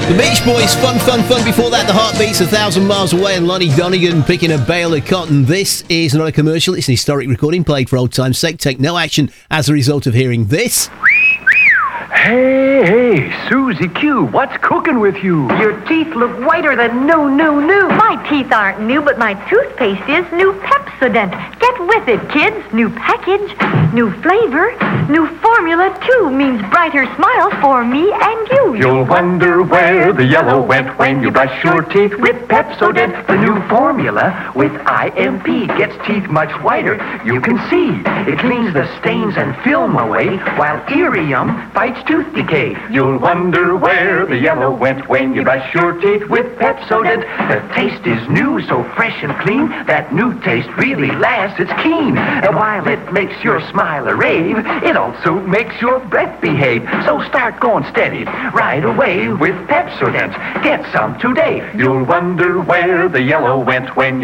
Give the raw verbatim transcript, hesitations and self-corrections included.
The Beach Boys, fun, fun, fun. Before that, the Heartbeats, A Thousand Miles Away, and Lonnie Donegan picking a bale of cotton. This is not a commercial, it's an historic recording played for old time's sake. Take no action as a result of hearing this. Hey, hey, Susie Q, what's cooking with you? Your teeth look whiter than new, new, new. My teeth aren't new, but my toothpaste is new Pepsodent. Get with it, kids. New package, new flavor, new formula, too, means brighter smiles for me and you. You'll wonder where the yellow went when you brush your teeth with Pepsodent. The new formula with I M P gets teeth much whiter. You can see it cleans the stains and film away, while Irium fights tooth decay. You'll wonder where the yellow went when you brush your teeth with Pepsodent. The taste is new, so fresh and clean. That new taste really lasts, it's keen. And while it makes your smile a rave, it also makes your breath behave. So start going steady right away with Pepsodent. Get some today. You'll wonder where the yellow went when you